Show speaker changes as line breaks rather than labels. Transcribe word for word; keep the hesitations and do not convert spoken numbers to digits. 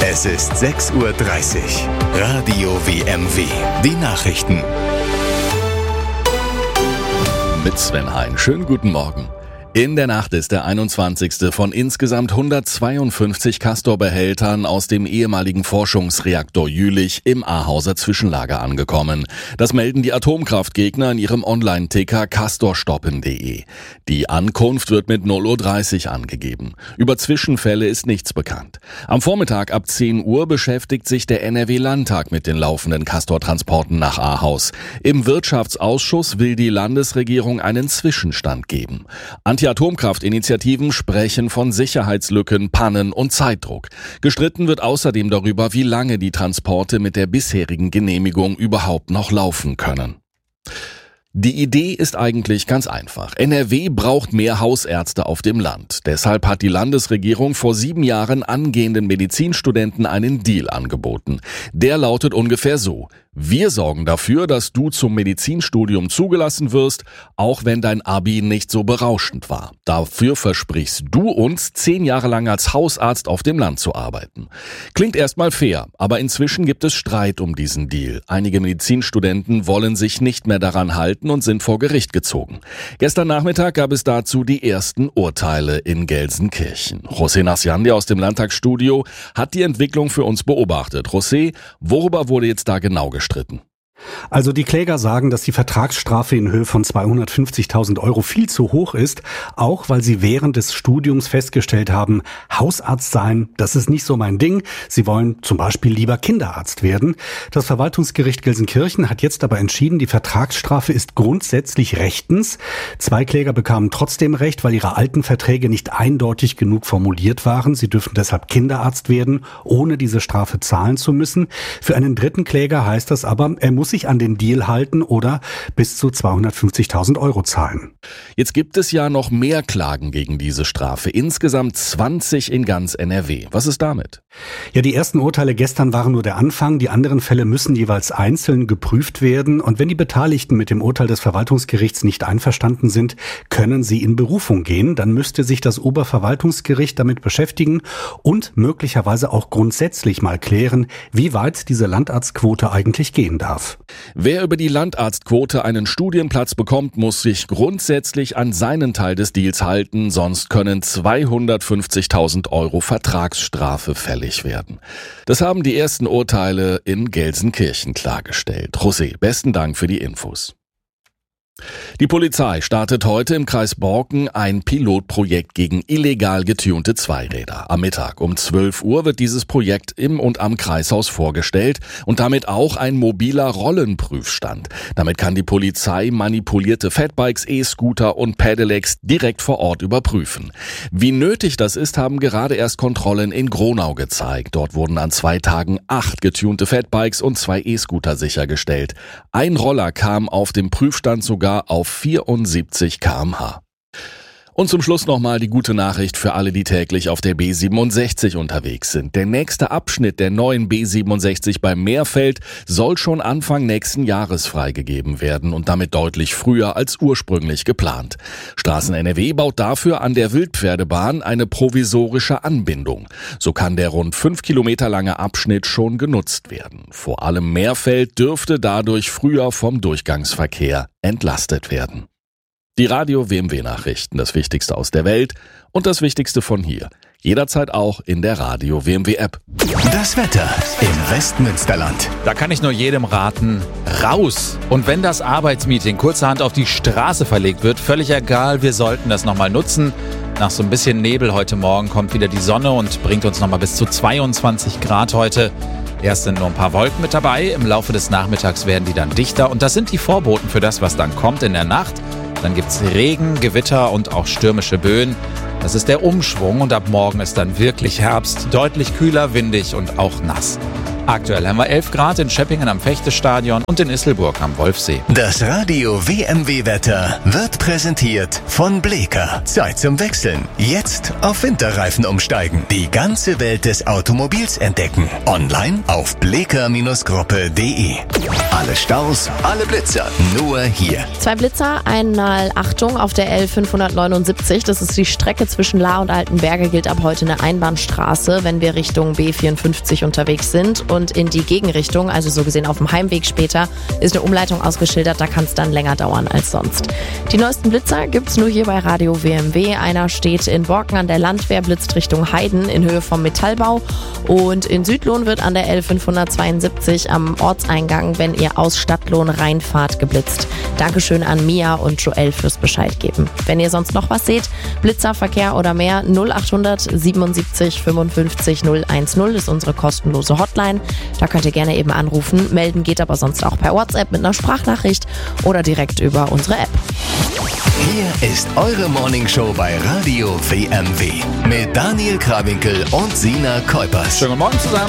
Es ist sechs Uhr dreißig. Radio W M W. Die Nachrichten.
Mit Sven Hein. Schönen guten Morgen. In der Nacht ist der einundzwanzigste von insgesamt hundertzweiundfünfzig Castor-Behältern aus dem ehemaligen Forschungsreaktor Jülich im Ahauser Zwischenlager angekommen. Das melden die Atomkraftgegner in ihrem Online-Ticker castorstoppen punkt de. Die Ankunft wird mit null Uhr dreißig angegeben. Über Zwischenfälle ist nichts bekannt. Am Vormittag ab zehn Uhr beschäftigt sich der N R W-Landtag mit den laufenden Castor-Transporten nach Ahaus. Im Wirtschaftsausschuss will die Landesregierung einen Zwischenstand geben. Anti-Atomkraft-Initiativen sprechen von Sicherheitslücken, Pannen und Zeitdruck. Gestritten wird außerdem darüber, wie lange die Transporte mit der bisherigen Genehmigung überhaupt noch laufen können. Die Idee ist eigentlich ganz einfach. N R W braucht mehr Hausärzte auf dem Land. Deshalb hat die Landesregierung vor sieben Jahren angehenden Medizinstudenten einen Deal angeboten. Der lautet ungefähr so: Wir sorgen dafür, dass du zum Medizinstudium zugelassen wirst, auch wenn dein Abi nicht so berauschend war. Dafür versprichst du uns, zehn Jahre lang als Hausarzt auf dem Land zu arbeiten. Klingt erstmal fair, aber inzwischen gibt es Streit um diesen Deal. Einige Medizinstudenten wollen sich nicht mehr daran halten und sind vor Gericht gezogen. Gestern Nachmittag gab es dazu die ersten Urteile in Gelsenkirchen. José Nasciandi aus dem Landtagsstudio hat die Entwicklung für uns beobachtet. José, worüber wurde jetzt da genau gestritten?
Also die Kläger sagen, dass die Vertragsstrafe in Höhe von zweihundertfünfzigtausend Euro viel zu hoch ist, auch weil sie während des Studiums festgestellt haben, Hausarzt sein, das ist nicht so mein Ding. Sie wollen zum Beispiel lieber Kinderarzt werden. Das Verwaltungsgericht Gelsenkirchen hat jetzt aber entschieden, die Vertragsstrafe ist grundsätzlich rechtens. Zwei Kläger bekamen trotzdem Recht, weil ihre alten Verträge nicht eindeutig genug formuliert waren. Sie dürfen deshalb Kinderarzt werden, ohne diese Strafe zahlen zu müssen. Für einen dritten Kläger heißt das aber, er muss sich an den Deal halten oder bis zu zweihundertfünfzigtausend Euro zahlen.
Jetzt gibt es ja noch mehr Klagen gegen diese Strafe. Insgesamt zwanzig in ganz N R W. Was ist damit?
Ja, die ersten Urteile gestern waren nur der Anfang. Die anderen Fälle müssen jeweils einzeln geprüft werden. Und wenn die Beteiligten mit dem Urteil des Verwaltungsgerichts nicht einverstanden sind, können sie in Berufung gehen. Dann müsste sich das Oberverwaltungsgericht damit beschäftigen und möglicherweise auch grundsätzlich mal klären, wie weit diese Landarztquote eigentlich gehen darf.
Wer über die Landarztquote einen Studienplatz bekommt, muss sich grundsätzlich an seinen Teil des Deals halten, sonst können zweihundertfünfzigtausend Euro Vertragsstrafe fällig werden. Das haben die ersten Urteile in Gelsenkirchen klargestellt. José, besten Dank für die Infos. Die Polizei startet heute im Kreis Borken ein Pilotprojekt gegen illegal getunte Zweiräder. Am Mittag um zwölf Uhr wird dieses Projekt im und am Kreishaus vorgestellt und damit auch ein mobiler Rollenprüfstand. Damit kann die Polizei manipulierte Fatbikes, E-Scooter und Pedelecs direkt vor Ort überprüfen. Wie nötig das ist, haben gerade erst Kontrollen in Gronau gezeigt. Dort wurden an zwei Tagen acht getunte Fatbikes und zwei E-Scooter sichergestellt. Ein Roller kam auf dem Prüfstand sogar auf vierundsiebzig Kilometer pro Stunde. Und zum Schluss nochmal die gute Nachricht für alle, die täglich auf der B siebenundsechzig unterwegs sind. Der nächste Abschnitt der neuen B siebenundsechzig beim Meerfeld soll schon Anfang nächsten Jahres freigegeben werden und damit deutlich früher als ursprünglich geplant. Straßen N R W baut dafür an der Wildpferdebahn eine provisorische Anbindung. So kann der rund fünf Kilometer lange Abschnitt schon genutzt werden. Vor allem Meerfeld dürfte dadurch früher vom Durchgangsverkehr entlastet werden. Die Radio W M W-Nachrichten, das Wichtigste aus der Welt und das Wichtigste von hier. Jederzeit auch in der Radio W M W-App.
Das Wetter im Westmünsterland.
Da kann ich nur jedem raten, raus. Und wenn das Arbeitsmeeting kurzerhand auf die Straße verlegt wird, völlig egal, wir sollten das nochmal nutzen. Nach so ein bisschen Nebel heute Morgen kommt wieder die Sonne und bringt uns nochmal bis zu zweiundzwanzig Grad heute. Erst sind nur ein paar Wolken mit dabei, im Laufe des Nachmittags werden die dann dichter und das sind die Vorboten für das, was dann kommt in der Nacht. Dann gibt's Regen, Gewitter und auch stürmische Böen. Das ist der Umschwung und ab morgen ist dann wirklich Herbst, deutlich kühler, windig und auch nass. Aktuell haben wir elf Grad in Schöppingen am Fechtestadion und in Isselburg am Wolfsee.
Das Radio W M W-Wetter wird präsentiert von Bleeker. Zeit zum Wechseln. Jetzt auf Winterreifen umsteigen. Die ganze Welt des Automobils entdecken. Online auf bleeker Gruppe punkt de. Alle Staus, alle Blitzer, nur hier.
Zwei Blitzer, einmal Achtung auf der L fünfhundertneunundsiebzig. Das ist die Strecke zwischen Lahr und Altenberge, gilt ab heute eine Einbahnstraße, wenn wir Richtung B vierundfünfzig unterwegs sind. Und in die Gegenrichtung, also so gesehen auf dem Heimweg später, ist eine Umleitung ausgeschildert. Da kann es dann länger dauern als sonst. Die neuesten Blitzer gibt's nur hier bei Radio W M W. Einer steht in Borken an der Landwehr, blitzt Richtung Heiden in Höhe vom Metallbau. Und in Südlohn wird an der L fünfhundertzweiundsiebzig am Ortseingang, wenn ihr aus Stadtlohn reinfahrt, geblitzt. Dankeschön an Mia und Joel fürs Bescheid geben. Wenn ihr sonst noch was seht, Blitzer, Verkehr oder mehr, null achthundert siebenundsiebzig fünfundfünfzig null eins null ist unsere kostenlose Hotline. Da könnt ihr gerne eben anrufen. Melden geht aber sonst auch per WhatsApp mit einer Sprachnachricht oder direkt über unsere App.
Hier ist eure Morningshow bei Radio W M W mit Daniel Krawinkel und Sina Kuipers.
Schönen guten Morgen zusammen.